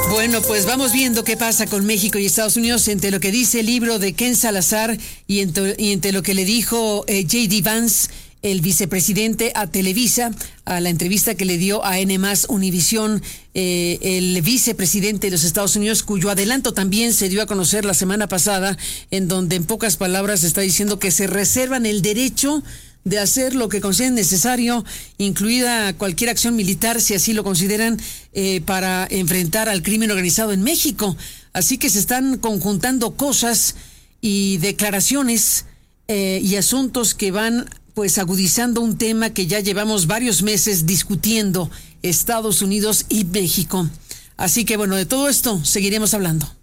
Bueno, pues vamos viendo qué pasa con México y Estados Unidos entre lo que dice el libro de Ken Salazar y entre lo que le dijo J.D. Vance, el vicepresidente, a Televisa, a la entrevista que le dio a N+ Univisión, el vicepresidente de los Estados Unidos, cuyo adelanto también se dio a conocer la semana pasada, en donde en pocas palabras está diciendo que se reservan el derecho de hacer lo que consideren necesario, incluida cualquier acción militar, si así lo consideran, para enfrentar al crimen organizado en México. Así que se están conjuntando cosas y declaraciones y asuntos que van pues agudizando un tema que ya llevamos varios meses discutiendo, Estados Unidos y México. Así que bueno, de todo esto seguiremos hablando.